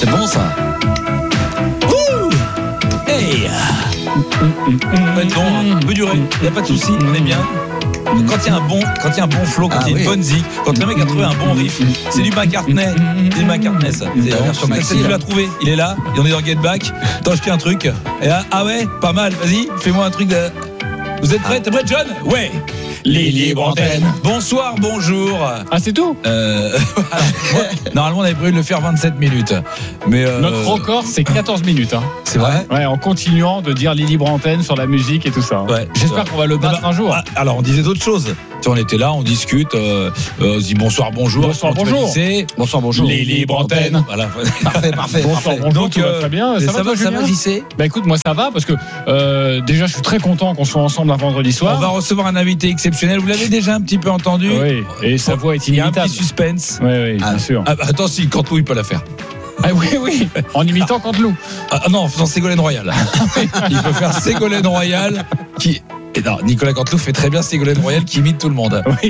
C'est bon ça. Hey. Bon, peut durer, il n'y a pas de souci, on est bien. Quand il y a un bon flow, quand il y a une bonne zik, quand le mec a trouvé un bon riff, c'est du McCartney. C'est du McCartney ça. Tu l'as trouvé, il est là, et on est dans Get Back. T'as acheté un truc. Et là, ah ouais, pas mal, vas-y, fais-moi un truc de. Vous êtes prêts? T'es prêt, John? Ouais. Les libres antennes. Bonsoir, bonjour. Ah, c'est tout? Normalement, on avait prévu de le faire 27 minutes. Mais notre record, c'est 14 minutes. Hein. C'est vrai? Ouais, en continuant de dire les libres antennes sur la musique et tout ça. Hein. Ouais, j'espère qu'on va le battre un jour. Alors, on disait d'autres choses. Tu vois, on était là, on discute, on se dit bonsoir, bonjour. Bonsoir, bonjour. Bonsoir, bonjour. Les libres antennes. Voilà. Parfait. Bonsoir, bonjour. Donc, tout va très bien. Ça va, JC? Bah écoute, moi ça va parce que déjà, je suis très content qu'on soit ensemble un vendredi soir. On va recevoir un invité exceptionnel. Vous l'avez déjà un petit peu entendu. Oui. Et sa voix est Il y a un inimitable. petit suspense. Oui, bien sûr. Ah, attends, si Cantelou il peut la faire. Ah oui. En imitant Cantelou. Ah non, en faisant Ségolène Royal. Il peut faire Ségolène Royal qui. Et non, Nicolas Cantelou fait très bien Ségolène Royal qui imite tout le monde. Oui.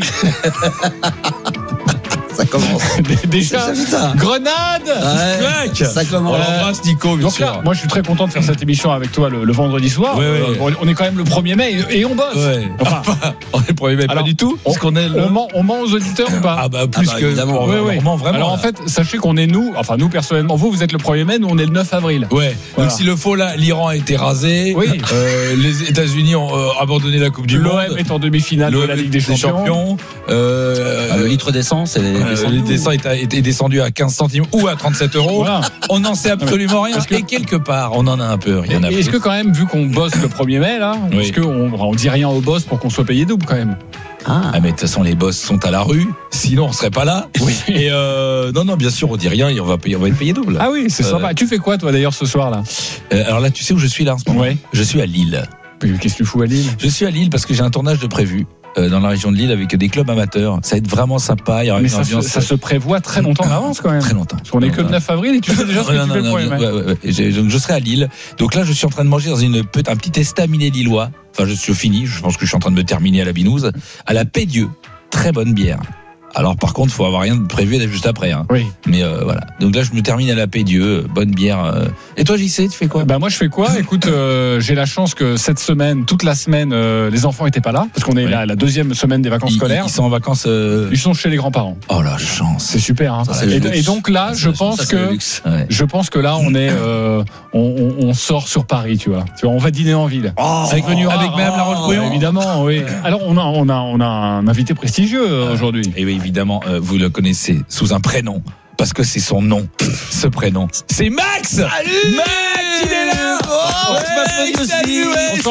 Ça commence. Déjà, Grenade. Ouais. Ça On commence. l'embrasse Nico, bien Donc sûr. là, moi je suis très content de faire cette émission avec toi le vendredi soir. Ouais. On est quand même le 1er mai et on bosse. Ouais. Enfin, On est premier, mais pas alors, du tout. Parce qu'on est on ment aux auditeurs ou pas? Ah bah plus que évidemment. Oui. On ment vraiment. Alors en fait, sachez qu'on est nous personnellement, vous êtes le 1er mai, nous on est le 9 avril. Ouais. Voilà. Donc s'il le faut là, l'Iran a été rasé. Oui. Les États-Unis ont abandonné la Coupe du L'OM Monde. est en demi-finale de la Ligue des Champions. Le litre d'essence est descendu à 15 centimes ou à 37 €. Voilà. On n'en sait absolument rien. Parce que- Et quelque part, on en a un peu rien à Est-ce que foutre. quand même, vu qu'on bosse le 1er mai là, Oui. est-ce qu'on dit rien au boss pour qu'on soit payé double quand même? Ah mais de toute façon les boss sont à la rue, sinon on serait pas là. Oui. Et non bien sûr on dit rien et on va être payé double. Ah oui, c'est sympa. Tu fais quoi toi d'ailleurs ce soir là? Alors là tu sais où je suis là en ce moment? Ouais. Je suis à Lille. Qu'est-ce que tu fous à Lille? Je suis à Lille parce que j'ai un tournage de prévu dans la région de Lille avec des clubs amateurs. Ça va être vraiment sympa. Il y aura Mais une ambiance ça se prévoit très longtemps en avance quand même. très longtemps. Parce qu'on est que le 9 avril et tu sais déjà ce que tu fais le 1er mai. Ouais. Donc je serai à Lille. Donc là je suis en train de manger dans un petit estaminet lillois. Enfin je finis. Je pense que je suis en train de me terminer à la Binouse. À la Paix-Dieu. Très bonne bière. Alors par contre, faut avoir rien de prévu juste après. Hein. Oui. Mais voilà. Donc là, je me termine à la Paix-Dieu, bonne bière. Et toi, JC, tu fais quoi? Bah moi je fais quoi? Écoute, j'ai la chance que cette semaine, toute la semaine, les enfants étaient pas là parce qu'on est là la deuxième semaine des vacances scolaires. Ils sont en vacances. Ils sont chez les grands-parents. Oh la chance. C'est super. Hein. Ça, c'est le luxe. Et donc là, je pense que là, on est, on sort sur Paris, tu vois. On va dîner en ville. Avec Madame La Roche-Brouillon. Évidemment, oui. Alors on a un invité prestigieux aujourd'hui. Et oui, évidemment, vous le connaissez sous un prénom. Parce que c'est son nom, ce prénom. C'est Max. Salut Max, il est là. Salut,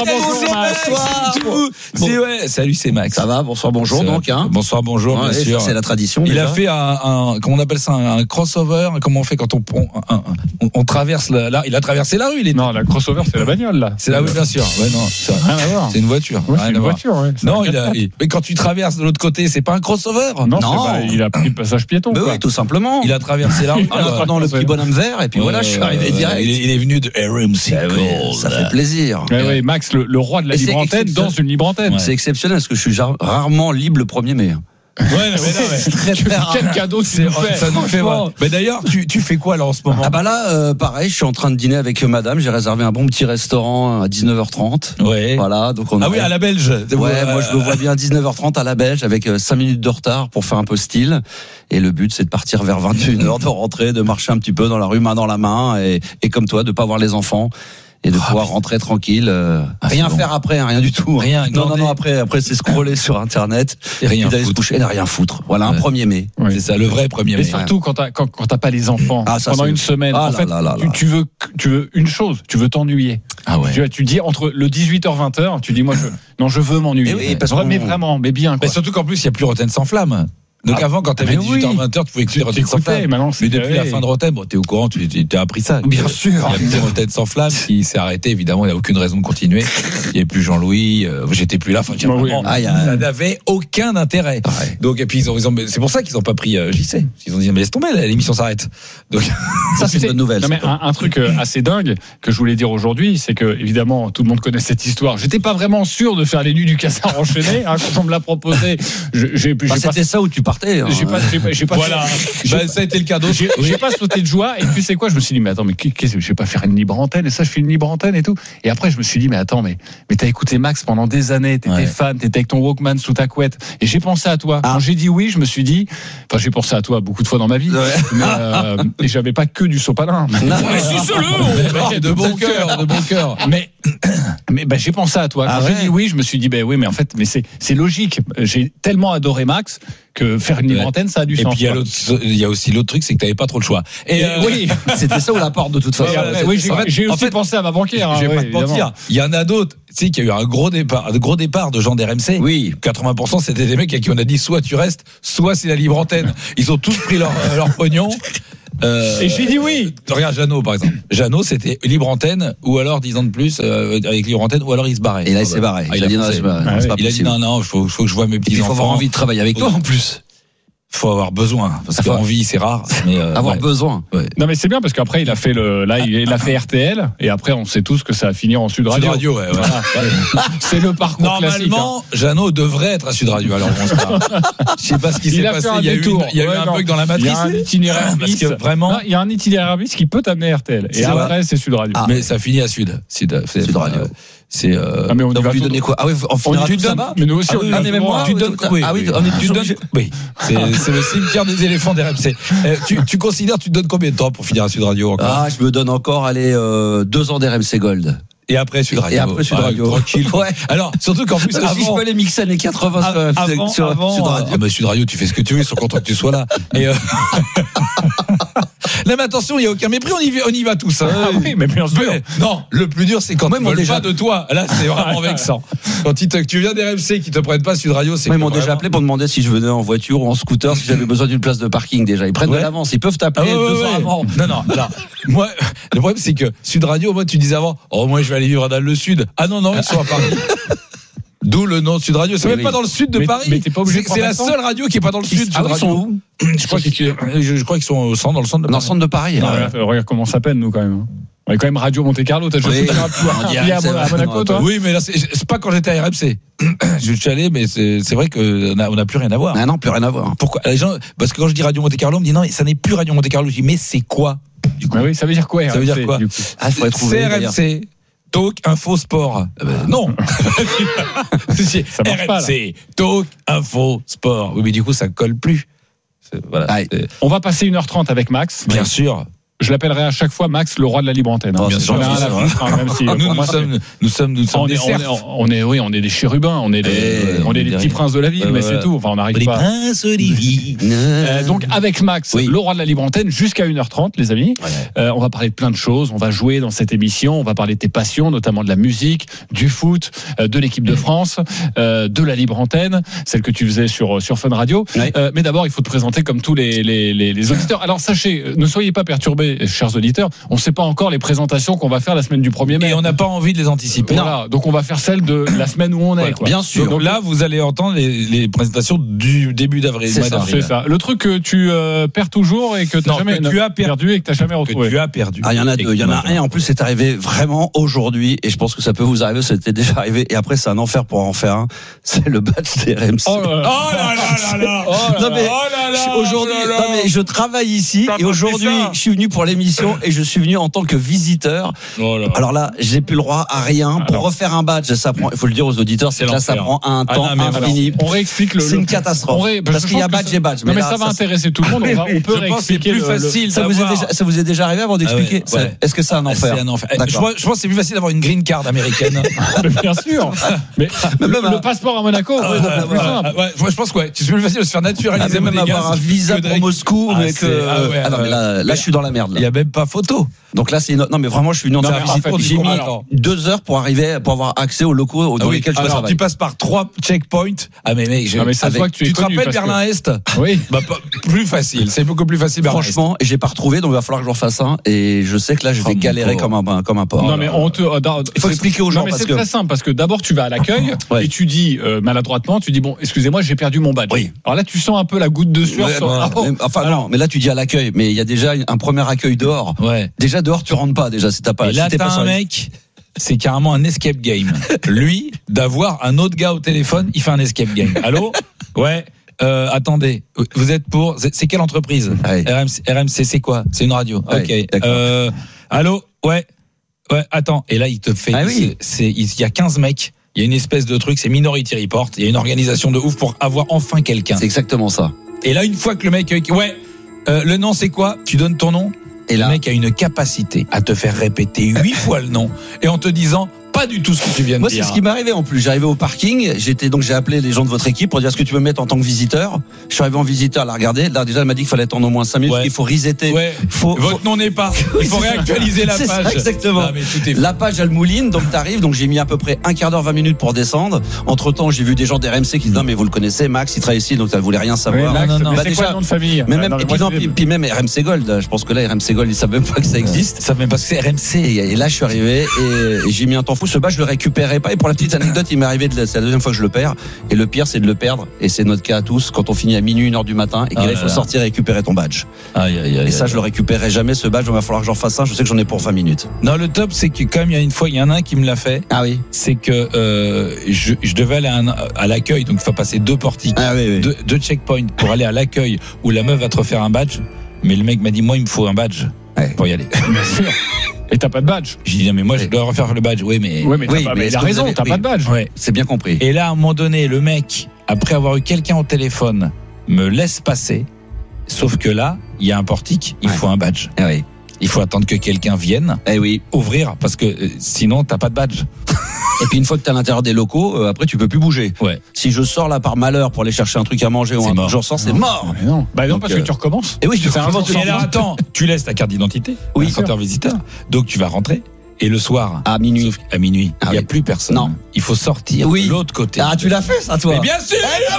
salut, c'est Max. Ça va, bonsoir, bonjour donc. Hein. Bonsoir, bonjour, bien sûr. C'est la tradition. Il déjà. a fait comment on appelle ça, un crossover. Comment on fait quand on traverse il a traversé la rue. Non, la crossover, c'est la bagnole là. C'est là, oui, bien sûr. Ouais, non, c'est rien à voir. C'est une voiture. Ouais, c'est une voiture. Ouais. Non, mais quand tu traverses de l'autre côté, c'est pas un crossover. Non. Il a pris le passage piéton. Oui, tout simplement. Il a traversé la rue. En attendant le petit bonhomme vert, et puis voilà, je suis arrivé direct. Il est venu de RMC Gold. Ça fait plaisir. Oui, Max, le roi de la libre antenne dans une libre antenne. C'est exceptionnel parce que je suis rarement libre le 1er mai. Ouais, quel cadeau tu nous fais. Ça nous fait mal. Mais d'ailleurs, tu fais quoi là en ce moment? Ah bah là, pareil, je suis en train de dîner avec madame. J'ai réservé un bon petit restaurant à 19h30. Ouais. Voilà, donc oui, à la Belge. Ouais, moi je me vois bien à 19h30 à la Belge avec 5 minutes de retard pour faire un peu style. Et le but, c'est de partir vers 21h, de rentrer, de marcher un petit peu dans la rue main dans la main et comme toi, de pas voir les enfants. Et de pouvoir rentrer tranquille, rien faire après, rien du tout. Rien. Non, après c'est scroller sur internet et rien d'aller se coucher et ne rien foutre. Voilà, un 1er mai. C'est ça, le vrai 1er mai. Et surtout quand t'as pas les enfants pendant une semaine, en fait, tu veux une chose, tu veux t'ennuyer. Ah ouais. Tu dis entre le 18h 20h, tu dis moi je veux m'ennuyer. Oui, mais vraiment, mais bien. Mais surtout qu'en plus il y a plus Rotten sans flamme. Donc avant, quand t'avais 18h, 20h, tu pouvais écouter Rotten sans flamme. Mais depuis la fin de Rotten, t'es au courant, tu as appris ça. Bien sûr. Il y a plus Rotten sans flamme qui s'est arrêté, évidemment, il n'y a aucune raison de continuer. Il n'y avait plus Jean-Louis, j'étais plus là. Enfin, ça n'avait aucun intérêt. Ouais. Donc, et puis c'est pour ça qu'ils n'ont pas pris JC. Ils ont dit, mais laisse tomber, l'émission s'arrête. Donc, ça, c'est une bonne nouvelle. Non, mais un truc assez dingue que je voulais dire aujourd'hui, c'est que, évidemment, tout le monde connaît cette histoire. J'étais pas vraiment sûr de faire les nuits du Casar enchaîné, quand on me l'a proposé. C'était ça où tu partez. Hein. J'ai pas. Voilà. Ça a été le cadeau. J'ai pas sauté de joie. Et tu sais quoi, je me suis dit, mais attends, mais qu'est-ce que je vais pas faire une libre antenne? Et ça, je fais une libre antenne et tout. Et après, je me suis dit, mais attends, mais t'as écouté Max pendant des années, t'étais fan, t'étais avec ton Walkman sous ta couette. Et j'ai pensé à toi. Quand j'ai dit oui, je me suis dit, j'ai pensé à toi beaucoup de fois dans ma vie. Mais, et j'avais pas que du sopalin. De bon cœur. Mais j'ai pensé à toi. Quand j'ai dit oui, je me suis dit, oui, mais en fait, c'est logique. J'ai tellement adoré Max que faire une libre antenne, ça a du sens. Et puis il y a aussi l'autre truc, c'est que t'avais pas trop le choix. Et oui, c'était ça ou la porte de toute façon. J'ai aussi pensé à ma banquière. Je vais pas te mentir. Il y en a d'autres. Tu sais qu'il y a eu un gros départ de gens d'RMC. Oui. 80% c'était des mecs à qui on a dit soit tu restes, soit c'est la libre antenne. Ils ont tous pris leur pognon. Et j'ai dit oui. Regarde Jeannot par exemple. Jeannot c'était libre antenne ou alors 10 ans de plus avec libre antenne ou alors il se barrait. Et là il s'est barré. Il a dit non, faut que je vois mes petits enfants. Il faut avoir envie de travailler avec toi en plus. Faut avoir besoin parce qu'envie c'est rare mais avoir besoin. Non mais c'est bien parce qu'après il a fait il a fait RTL et après on sait tous que ça va finir en Sud Radio. Voilà. C'est le parcours normalement, classique. Jeannot devrait être à Sud Radio alors je sais pas ce qui s'est passé, il y a eu un bug dans la matrice. Il y a un itinéraire bis. Il y a un itinéraire bis qui peut t'amener RTL et après c'est Sud Radio. Mais ça finit à Sud Radio. C'est mais on va lui donner quoi? Ah oui, on finira tout ça. Mais nous aussi tu donnes oui. C'est le cimetière des éléphants d'RMC. Tu considères tu te donnes combien de temps pour finir à Sud Radio encore? Je me donne encore 2 ans d'RMC Gold. Et après Sud Radio. Tranquille. Ouais. Alors, surtout qu'en plus, si je peux les mixer les 80 sur Sud Radio. Sud Radio, tu fais ce que tu veux, ils sont contents que tu sois là. Et là, mais attention, il n'y a aucun mépris, on y va tous. Oui, mais bien sûr. Non, le plus dur, c'est quand ils veulent pas de toi. Là, c'est vraiment vexant. Quand tu viens d'RMC, qu'ils te prennent pas Sud Radio, c'est ils m'ont déjà appelé pour demander si je venais en voiture ou en scooter, si j'avais besoin d'une place de parking déjà. Ils prennent de l'avance, ils peuvent t'appeler 2 ans avant. Non. Alors, moi, le problème, c'est que Sud Radio, moi, tu disais avant, moi, je vais aller vivre dans le Sud. Ah non, ils sont à Paris. D'où le nom de Sud Radio. C'est même pas dans le sud de Paris. Mais t'es pas obligé. C'est la seule radio qui est pas dans le sud. Ils sont où? Je crois qu'ils sont au centre, dans le centre de Paris. Dans le centre de Paris. Regarde comment ça peine nous quand même. On est quand même Radio Monte Carlo. T'as déjà fait à Monaco, toi? Oui, mais là c'est pas quand j'étais à RMC. Je suis allé, mais c'est vrai que on n'a plus rien à voir. Non, plus rien à voir. Pourquoi? Les gens, parce que quand je dis Radio Monte Carlo, on me dit non, ça n'est plus Radio Monte Carlo. Je dis mais c'est quoi? Du coup, oui, ça veut dire quoi? Ça veut dire quoi? C'est RMC. Talk Info Sport. Non. RMC Talk Info Sport. Oui, mais du coup, ça colle plus. On va passer 1h30 avec Max. Bien sûr. Je l'appellerai à chaque fois Max, le roi de la libre antenne. Bien sûr. Nous sommes des cerfs. On est des chérubins, on est des petits princes de la ville, mais c'est tout. Enfin, on n'arrive pas. Les princes de vie. Donc, avec Max, le roi de la libre antenne, jusqu'à 1h30, les amis. On va parler de plein de choses. On va jouer dans cette émission. On va parler de tes passions, notamment de la musique, du foot, de l'équipe de France, de la libre antenne, celle que tu faisais sur Fun Radio. Mais d'abord, il faut te présenter comme tous les auditeurs. Alors, sachez, ne soyez pas perturbés, chers auditeurs, on ne sait pas encore les présentations qu'on va faire la semaine du 1er mai. Et on n'a pas envie de les anticiper. Voilà, donc on va faire celle de la semaine où on est. Quoi. Bien sûr. Donc là, vous allez entendre les présentations du début d'avril. C'est ça. Le truc que tu perds toujours et que tu as perdu et que tu n'as jamais retrouvé. Que tu as perdu. Il y en a deux. Il y en a un. En plus, c'est arrivé vraiment aujourd'hui. Et je pense que ça peut vous arriver. C'était déjà arrivé. Et après, c'est un enfer pour en faire un. C'est le badge des RMC. Oh là là. Non mais aujourd'hui, je travaille ici et aujourd'hui, je suis venu pour l'émission et je suis venu en tant que visiteur. Alors là, j'ai plus le droit à rien. Pour refaire un badge, ça prend, il faut le dire aux auditeurs, c'est que là, ça prend un temps infini. On réexplique c'est une catastrophe. Parce qu'il y a badge et badge. Mais ça va intéresser tout le monde. On peut réexpliquer. C'est plus facile. Ça vous est déjà arrivé avant d'expliquer? Est-ce que c'est un enfer? Je pense que c'est plus facile d'avoir une green card américaine. Bien sûr. Mais le passeport à Monaco, je pense que c'est plus facile de se faire naturaliser. Même avoir un visa pour Moscou, mais que. Non mais là, je suis dans la merde. Il n'y a même pas photo. Donc là, non mais vraiment, je suis une j'ai mis 2 heures pour avoir accès aux locaux dans lesquels je travaille. Alors tu passes par 3 checkpoints. Ah mais mec, tu te rappelles Berlin-Est? Oui. Plus facile. C'est beaucoup plus facile. Franchement, et j'ai pas retrouvé, donc il va falloir que j'en fasse un. Et je sais que là, je vais galérer comme un porc. Non mais il faut expliquer aux gens parce que c'est très simple parce que d'abord tu vas à l'accueil et tu dis maladroitement, tu dis bon, excusez-moi, j'ai perdu mon badge. Alors là, tu sens un peu la goutte de sueur. Enfin non, mais là tu dis à l'accueil, mais il y a déjà un premier accueil dehors. Déjà dehors, tu rentres pas déjà si t'as pas. Et là, t'as un mec, c'est carrément un escape game. Lui, d'avoir un autre gars au téléphone, il fait un escape game. Allô? Ouais. attendez, vous êtes pour, c'est quelle entreprise? RMC, c'est quoi? C'est une radio. Ok. Allô? Ouais, attends. Et là, il te fait, il y a 15 mecs. Il y a une espèce de truc, c'est Minority Report. Il y a une organisation de ouf pour avoir enfin quelqu'un. C'est exactement ça. Et là, une fois que le mec, le nom c'est quoi? Tu donnes ton nom. Et là, le mec a une capacité à te faire répéter 8 fois le nom et en te disant pas du tout ce que tu viens de dire. Moi, c'est ce qui m'est arrivé en plus. J'arrivais au parking, j'ai appelé les gens de votre équipe pour dire est-ce que tu veux me mettre en tant que visiteur. Je suis arrivé en visiteur, la regarder. Là, déjà, elle m'a dit qu'il fallait attendre au moins 5 minutes, qu'il faut resetter. Votre nom n'est pas. Il faut réactualiser la page. Ça, exactement. Non, la page, elle mouline, donc t'arrives. Donc j'ai mis à peu près un quart d'heure, 20 minutes pour descendre. Entre temps, j'ai vu des gens d'RMC qui disent non, mais vous le connaissez, Max, il travaille ici, donc elle voulait rien savoir. Max, non. Bah, c'est quoi le nom de famille? Puis même RMC Gold. Je pense que là, RMC Gold, ils savent même pas que ça existe. Ils savent même pas que c'est RMC. Et là, je suis arrivé et j'ai mis un temps fou. Ce badge, je le récupérais pas. Et pour la petite anecdote, il m'est arrivé, c'est la deuxième fois que je le perds. Et le pire, c'est de le perdre. Et c'est notre cas à tous quand on finit à minuit, 1h du matin et qu'il faut sortir et récupérer ton badge. Et ça, je le récupérerai jamais, ce badge. Il va falloir que j'en fasse un. Je sais que j'en ai pour 20 minutes. Non, le top, c'est que comme il y a une fois, il y en a un qui me l'a fait. Ah oui. C'est que je devais aller à l'accueil, donc il faut passer 2 portiques, 2 checkpoints pour aller à l'accueil où la meuf va te refaire un badge. Mais le mec m'a dit, moi, il me faut un badge pour y aller. Bien sûr. Et t'as pas de badge. J'ai dit non mais moi je dois refaire le badge. Oui mais il a raison, t'as pas de badge. Ouais, c'est bien compris. Et là à un moment donné le mec après avoir eu quelqu'un au téléphone me laisse passer. Sauf que là il y a un portique, il faut un badge. Il faut attendre que quelqu'un vienne ouvrir parce que sinon t'as pas de badge. Et puis une fois que t'es à l'intérieur des locaux, après tu peux plus bouger. Si je sors là par malheur pour aller chercher un truc à manger ou un truc, je ressors, c'est mort. Non. Bah non, parce que tu recommences. Et oui, tu recommences. Et là, attends, tu laisses ta carte d'identité quand t'es en visiteur. Donc tu vas rentrer. Et le soir, à minuit, il n'y a plus personne. Non. Il faut sortir de l'autre côté. Ah, tu l'as fait ça, toi? Mais bien sûr.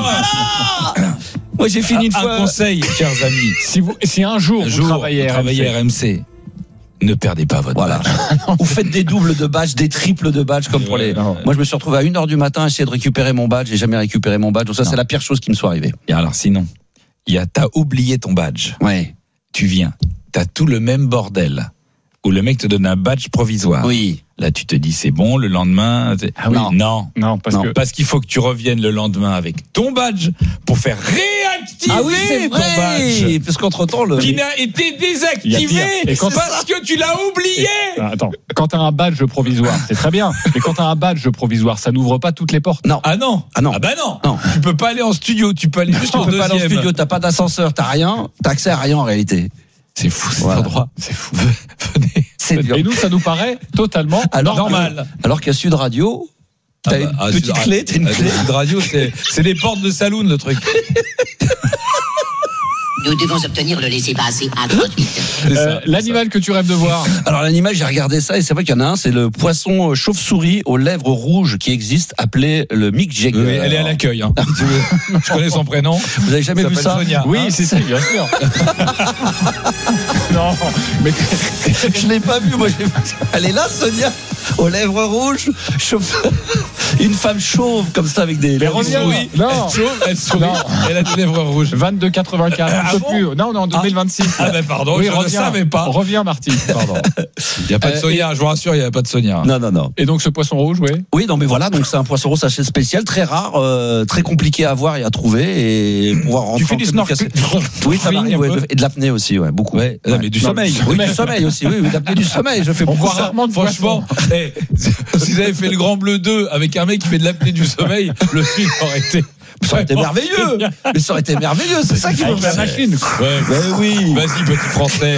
Moi, j'ai fini une fois. Un conseil, chers amis. Si un jour vous travaillez à RMC, ne perdez pas votre badge. Ou faites des doubles de badge, des triples de badge comme pour les. Moi, je me suis retrouvé à 1h du matin à essayer de récupérer mon badge. J'ai jamais récupéré mon badge. Donc ça, c'est la pire chose qui me soit arrivée. Et alors, sinon, t'as oublié ton badge. Tu viens, t'as tout le même bordel où le mec te donne un badge provisoire. Là, tu te dis, c'est bon, le lendemain. Non, parce qu'il faut que tu reviennes le lendemain avec ton badge pour faire réactiver ton badge. Parce qu'entre-temps, qui n'a été désactivé parce que tu l'as oublié. Attends, quand t'as un badge provisoire, c'est très bien. Mais quand t'as un badge provisoire, ça n'ouvre pas toutes les portes. Non. Ah non. Ah bah non. Tu peux pas aller en studio, tu peux aller juste au deuxième. Tu peux pas aller en studio, t'as pas d'ascenseur, t'as rien, t'as accès à rien en réalité. C'est fou cet endroit. C'est fou. Venez. C'est dur. Et nous, ça nous paraît totalement normal. Alors qu'à Sud Radio, t'as une petite clé, Sud Radio, c'est les portes de saloon, le truc. Nous devons obtenir le laissez-passer à 38. L'animal que tu rêves de voir. Alors l'animal, j'ai regardé ça et c'est vrai qu'il y en a un, c'est le poisson chauve-souris aux lèvres rouges qui existe, appelé le Mick Jagger. Oui, elle est à l'accueil. Je connais son prénom. Vous avez jamais vu ça? Sonia. Oui, c'est ça, bien sûr. Non, mais je l'ai pas vu. Moi, elle est là, Sonia, aux lèvres rouges, une femme chauve comme ça avec des. Mais reviens. Non, elle sourit. Elle a des lèvres rouges. 22,84. Non, en 2026. Ah ben pardon, je ne savais pas. Reviens, Marty. Pardon. Il n'y a pas de Sonia, je vous rassure, il n'y a pas de Sonia. Non. Et donc ce poisson rouge, Oui, non, mais voilà, donc c'est un poisson rouge assez spécial, très rare, très compliqué à voir et à trouver et pouvoir rentrer. Tu fais du snorkeling? Oui, ça m'arrive, et de l'apnée aussi, beaucoup. Mais du sommeil. Oui, du sommeil aussi, oui, de l'apnée du sommeil. Je fais beaucoup ça. Franchement, si vous avez fait le Grand Bleu 2 avec un mec qui fait de l'apnée du sommeil, le film aurait été. Ça aurait été merveilleux. Mais ça aurait été merveilleux, c'est ça qu'il faut faire. La machine. Oui. Vas-y, petit français.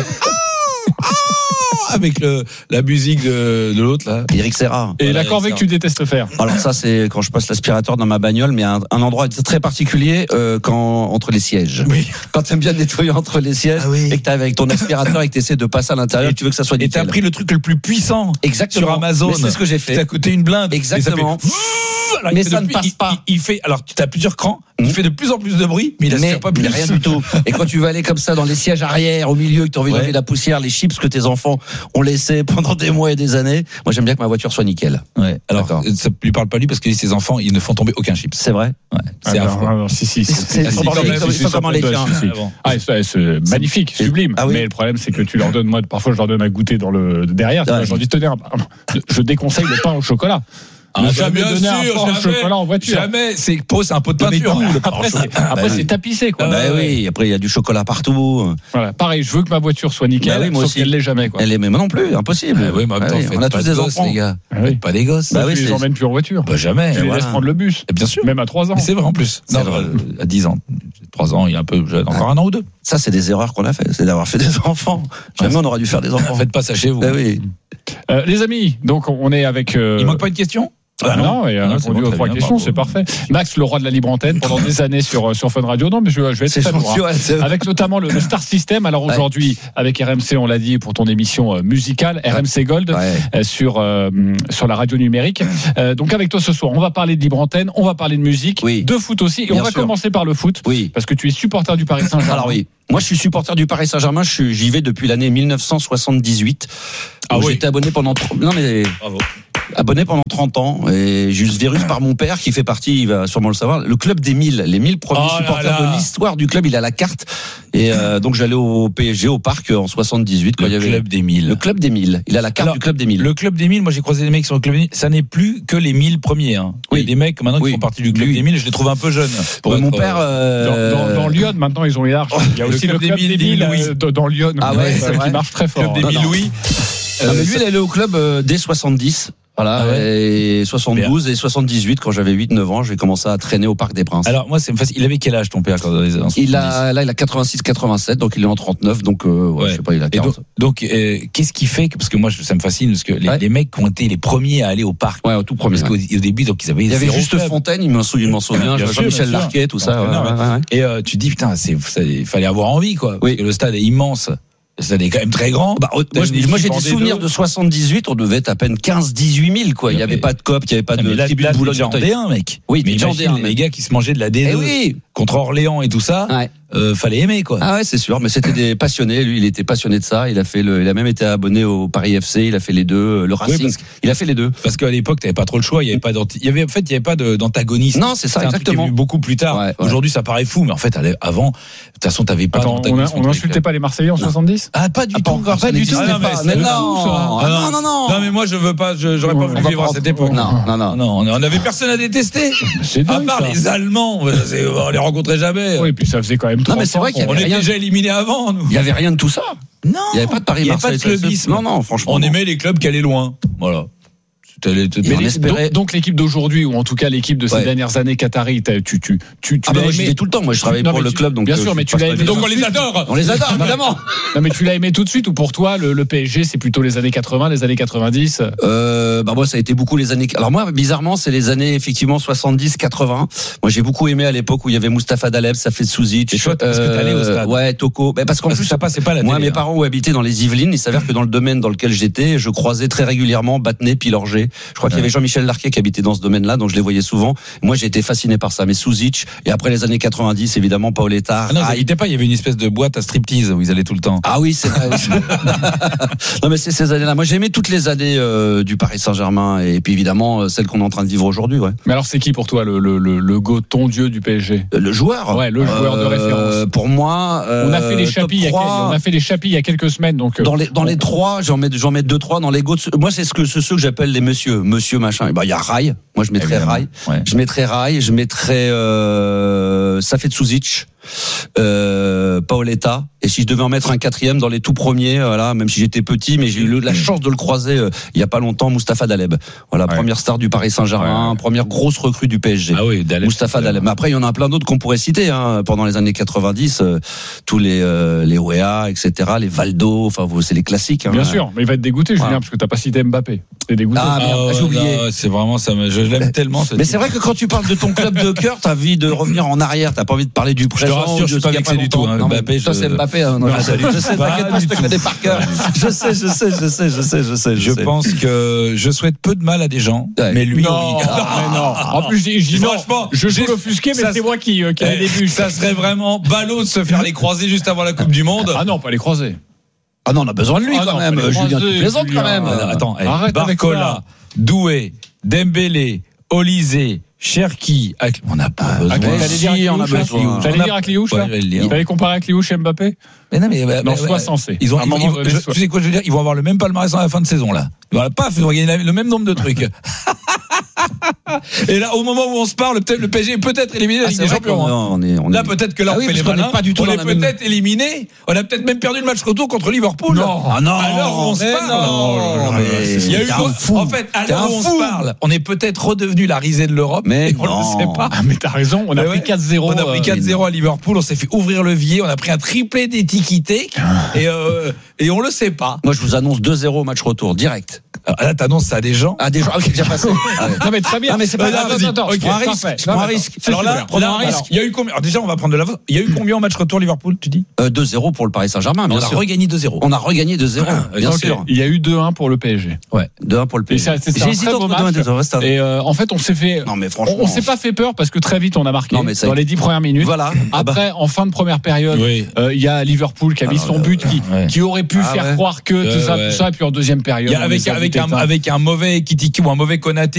Avec la musique de l'autre là. Eric Serra. Et la corvée que tu détestes faire. Alors ça, c'est quand je passe l'aspirateur dans ma bagnole, mais un endroit très particulier entre les sièges. Oui. Quand t'aimes bien nettoyer entre les sièges et que t'es avec ton aspirateur et que t'essaies de passer à l'intérieur, tu veux que ça soit nickel. Et t'as pris le truc le plus puissant. Exactement. Sur Amazon. Mais c'est ce que j'ai fait. Ça a coûté une blinde. Exactement. Mais ça ne passe pas. Alors tu as plusieurs crans. Il fait de plus en plus de bruit, mais il aspire pas plus. Rien du tout. Et quand tu vas aller comme ça dans les sièges arrière, au milieu, que tu as envie d'enlever la poussière, les chips que tes enfants ont laissé pendant des mois et des années, moi j'aime bien que ma voiture soit nickel. Ouais. Alors ça lui parle pas lui parce que ses enfants ils ne font tomber aucun chips. C'est vrai. Ouais. C'est affreux. Si. C'est comment les tiens. C'est magnifique, sublime. Mais le problème c'est que tu leur donnes, moi parfois je leur donne à goûter dans le derrière. Je leur dis tenez, je déconseille le pain au chocolat. Ne jamais donner un pot de chocolat en voiture. Jamais. C'est un pot de peinture. Après, c'est tapissé, quoi. Oui, après, il y a du chocolat partout. Voilà. Pareil, je veux que ma voiture soit nickel, moi sauf aussi. qu'elle l'est jamais, quoi. Elle est, mais moi non plus, impossible. Oui, mais en même temps, on a tous des enfants, les gars. Faites pas des gosses. Tu les emmènes plus en voiture. Jamais. Tu les laisses prendre le bus. Bien sûr. Même à 3 ans. Mais c'est vrai en plus. Non, à 10 ans. 3 ans, il y a un peu jeune. Encore un an ou deux. Ça, c'est des erreurs qu'on a fait. C'est d'avoir fait des enfants. Jamais on aurait dû faire des enfants. Faites pas ça chez vous. Oui. Les amis, donc on est avec. Il manque pas une question? Non, il a répondu aux 3 questions, c'est parfait. Max, le roi de la libre antenne pendant des années sur Fun Radio. Non, mais je vais être très avec notamment le Star System. Alors aujourd'hui, avec RMC, on l'a dit pour ton émission musicale, RMC Gold, sur la radio numérique. Donc avec toi ce soir, on va parler de libre antenne, on va parler de musique, de foot aussi, et on va commencer par le foot, parce que tu es supporter du Paris Saint-Germain. Alors oui. Moi, je suis supporter du Paris Saint-Germain. J'y vais depuis l'année 1978. J'étais abonné pendant. Bravo. Abonné pendant 30 ans et juste virus par mon père qui fait partie, il va sûrement le savoir, le club des 1000, les 1000 premiers supporters de l'histoire du club. Il a la carte et donc j'allais au PSG au parc en 78 quand il y avait club des 1000. Le club des 1000. Il a la carte du club des 1000. Le club des 1000, moi j'ai croisé des mecs sur le club des 1000, ça n'est plus que les 1000 premiers. Il y a des mecs maintenant qui font partie du club des 1000, je les trouve un peu jeunes. Mon père dans Lyon maintenant ils ont élargi. Il y a aussi le club des 1000 dans Lyon qui marche très fort. Le club des 1000 Louis. Mais lui il est allé au club dès 70. Voilà, et 72 et 78, quand j'avais 8-9 ans, j'ai commencé à traîner au Parc des Princes. Alors, moi, c'est facile. Il avait quel âge, ton père, quand il a 86-87, donc il est en 39, donc, je sais pas, il a 40. Donc, qu'est-ce qui fait que, parce que moi, ça me fascine, parce que les mecs qui ont été les premiers à aller au parc. Ouais, au tout premier. Parce qu'au début, donc, il y avait juste Fontaine, il m'en souvient, Jean-Michel Larquet, tout ça. Et, tu dis, putain, il fallait avoir envie, quoi. Parce que le stade est immense. Ça est quand même très grand. Moi j'ai des souvenirs de 78, on devait être à peine 15-18 000, quoi. Il n'y avait pas de COP, il n'y avait pas de tribune Boulogne. En D1, mec. Oui, mais imagine les gars qui se mangeaient de la D2 contre Orléans et tout ça. Fallait aimer, quoi. Ah ouais, c'est sûr, mais c'était des passionnés. Lui, il était passionné de ça. Il a même été abonné au Paris FC. Il a fait les deux, le Racing. Il a fait les deux. Parce qu'à l'époque, t'avais pas trop le choix. Il y avait pas d'antagonisme. Non, c'est ça, exactement. Qui est venu beaucoup plus tard. Aujourd'hui, ça paraît fou, mais en fait, avant, de toute façon, t'avais pas d'antagonisme. On n'insultait pas les Marseillais en 70? Ah, pas du tout. Pas du tout. Non, mais moi, je veux pas, j'aurais pas voulu vivre à cette époque. Non. On avait personne à détester. À part les Allemands. On les rencontrait jamais. Oui, puis ça faisait quand même. Non, mais c'est vrai qu'il y avait rien. On est déjà éliminé avant, nous. Il y avait rien de tout ça. Non. Il n'y avait pas de Paris-Marseille. Il n'y avait pas de clubisme. Non, franchement. On aimait les clubs qui allaient loin. Voilà. Donc l'équipe d'aujourd'hui, ou en tout cas l'équipe de ces dernières années qatari, tu l'as aimé tout le temps. Moi, je travaille pour le club, donc bien sûr, mais tu l'as aimé. Donc on les adore. On les adore, évidemment. Non, mais tu l'as aimé tout de suite, ou pour toi le PSG c'est plutôt les années 80, les années 90? Moi, ça a été beaucoup les années. Alors moi, bizarrement, c'est les années effectivement 70-80. Moi, j'ai beaucoup aimé à l'époque où il y avait Mustapha Daleb, Safet Souzic. C'est chouette parce que t'allais au stade. Ouais, Toko. Parce qu'en plus, ça passait pas la télé. Moi, mes parents ont habité dans les Yvelines. Il s'avère que dans le domaine dans lequel j'étais, je croisais très régulièrement Battenet, Pilorget. Je crois qu'il y avait Jean-Michel Larquet qui habitait dans ce domaine-là, donc je les voyais souvent. Moi, j'ai été fasciné par ça. Mais Souzic, et après les années 90, évidemment, Paoletta. Non, ils n'habitaient pas. Il y avait une espèce de boîte à striptease où ils allaient tout le temps. Ah oui, c'est vrai. Non, mais c'est ces années-là. Moi, j'ai aimé toutes les années du Paris Saint-Germain, et puis évidemment celles qu'on est en train de vivre aujourd'hui. Ouais. Mais alors, c'est qui pour toi le go, ton dieu du PSG? Le joueur. Ouais, le joueur de référence. Pour moi, on a fait les chapis. On a fait les chapis il y a quelques semaines. Donc dans les trois, j'en mets 2-3 dans les go. Moi, c'est ceux que j'appelle les monsieur machin. Il y a Rai. Moi, je mettrais Rai. Ouais. Je mettrais Safet Souzic, Paoletta. Et si je devais en mettre un quatrième dans les tout premiers, voilà, même si j'étais petit, mais j'ai eu la chance de le croiser il y a pas longtemps, Mustapha Daleb. Voilà, première star du Paris Saint-Germain, première grosse recrue du PSG. Ah oui, Daleb. Mustapha Daleb. Mais après, il y en a plein d'autres qu'on pourrait citer, pendant les années 90, tous les OEA, etc., les Valdo, enfin, c'est les classiques. Bien sûr, mais il va être dégoûté, Julien, parce que t'as pas cité Mbappé. C'est dégoûté. Ah, merde, j'ai oublié. Non, c'est vraiment ça, je l'aime tellement. Mais c'est vrai que quand tu parles de ton club de cœur, t'as envie de revenir en arrière, t'as pas envie de parler du présent. Je te rassure, je suis pas vexé du tout. Mbappé, c'est Mbappé. Je sais, t'inquiète pas, je te connais par cœur. Je sais. Je pense que je souhaite peu de mal à des gens, mais lui, non. En plus, franchement, je joue l'offusqué, mais c'est moi qui ai des buts. Ça serait vraiment ballot de se faire les croiser juste avant la Coupe du Monde. Ah non, pas les croiser. Ah non, on a besoin de lui quand même. Julien, tu plaisantes quand même. Attends, Barcola, Doué, Dembélé, Olysée, Cherki, on n'a pas besoin. T'allais dire Akliouche, là? T'allais comparer Akliouche et Mbappé? Mais non, mais sois sensé. Tu sais quoi je veux dire? Ils vont avoir le même palmarès à la fin de saison, là. Ils vont pas gagner le même nombre de trucs. Et là, au moment où on se parle, peut-être le PSG est peut-être éliminé de la Ligue des Champions. Là, peut-être que là, on fait les malins. Pas du tout on est peut-être éliminé. On a peut-être même perdu le match retour contre Liverpool. Non. À l'heure où on se parle. Il y a eu en fait, à l'heure où on se parle, on est peut-être redevenu la risée de l'Europe. Mais on ne le sait pas. Mais t'as raison, on a pris 4-0. On a pris 4-0 à Liverpool, on s'est fait ouvrir le vivier, on a pris un triplé d'étiquité et on le sait pas. Moi, je vous annonce 2-0 au match retour, direct. Là, t'annonces ça à des gens. Ah, des gens qui déjà passé. Non, mais très bien. Non, mais c'est pas grave. Attends, Je prends un risque. Alors là, prenons un risque. Il y a eu combien? Alors déjà, on va prendre de l'avance. Il y a eu combien au match retour Liverpool, tu dis? 2-0 pour le Paris Saint-Germain, bien sûr. On a regagné 2-0. On a regagné 2-0, bien sûr. Il y a eu 2-1 pour le PSG. Ouais, 2-1 pour le PSG. C'est un très beau match. Et en fait, on s'est fait. Non, mais franchement. On s'est pas fait peur parce que très vite on a marqué dans les 10 premières minutes. Voilà. Après, en fin de première période, il y a Liverpool qui a mis son but qui aurait pu faire croire que tout ça. Et puis en deuxième période, avec un mauvais Ekitike ou un mauvais Konaté